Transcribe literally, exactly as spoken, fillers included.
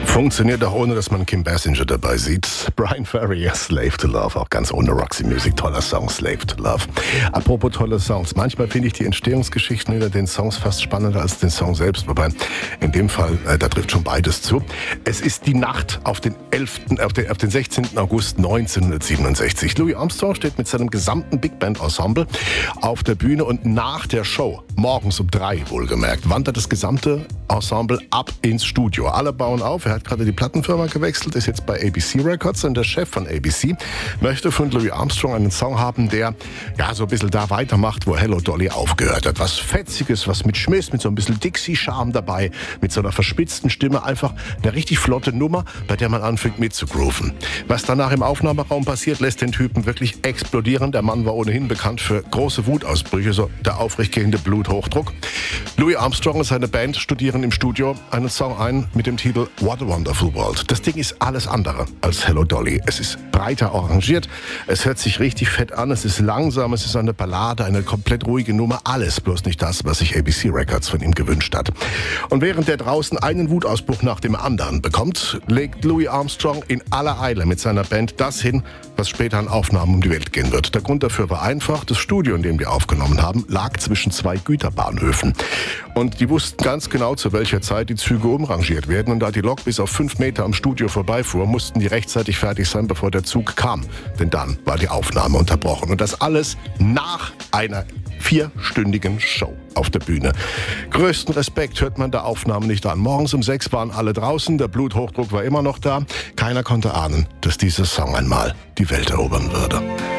Funktioniert auch ohne, dass man Kim Basinger dabei sieht. Bryan Ferry, Slave to Love, auch ganz ohne Roxy Music. Toller Song, Slave to Love. Apropos tolle Songs. Manchmal finde ich die Entstehungsgeschichten hinter den Songs fast spannender als den Song selbst. Wobei, in dem Fall, äh, da trifft schon beides zu. Es ist die Nacht auf den elften, auf den, auf den sechzehnten August neunzehnhundertsiebenundsechzig. Louis Armstrong steht mit seinem gesamten Big Band Ensemble auf der Bühne und nach der Show, morgens um drei wohlgemerkt, wandert das gesamte Ensemble ab ins Studio. Alle bauen auf. Er hat gerade die Plattenfirma gewechselt, ist jetzt bei A B C Records und der Chef von A B C möchte von Louis Armstrong einen Song haben, der ja so ein bisschen da weitermacht, wo Hello Dolly aufgehört hat. Was Fetziges, was mit Schmiss, mit so ein bisschen Dixie-Charme dabei, mit so einer verspitzten Stimme. Einfach eine richtig flotte Nummer, bei der man anfängt mitzugrooven. Was danach im Aufnahmeraum passiert, lässt den Typen wirklich explodieren. Der Mann war ohnehin bekannt für große Wutausbrüche, so der aufrechtgehende Bluthochdruck. Louis Armstrong und seine Band studieren im Studio einen Song ein mit dem Titel What a Wonderful World. Das Ding ist alles andere als Hello Dolly. Es ist breiter arrangiert, es hört sich richtig fett an, es ist langsam, es ist eine Ballade, eine komplett ruhige Nummer. Alles, bloß nicht das, was sich A B C Records von ihm gewünscht hat. Und während der draußen einen Wutausbruch nach dem anderen bekommt, legt Louis Armstrong in aller Eile mit seiner Band das hin, was später an Aufnahmen um die Welt gehen wird. Der Grund dafür war einfach, das Studio, in dem die aufgenommen haben, lag zwischen zwei Güterbahnhöfen. Und die wussten ganz genau, zu welcher Zeit die Züge umrangiert werden. Und da die Lok bis auf fünf Meter am Studio vorbeifuhr, mussten die rechtzeitig fertig sein, bevor der Zug kam. Denn dann war die Aufnahme unterbrochen. Und das alles nach einer vierstündigen Show auf der Bühne. Größten Respekt, hört man der Aufnahme nicht an. Morgens um sechs waren alle draußen, der Bluthochdruck war immer noch da. Keiner konnte ahnen, dass dieser Song einmal die Welt erobern würde.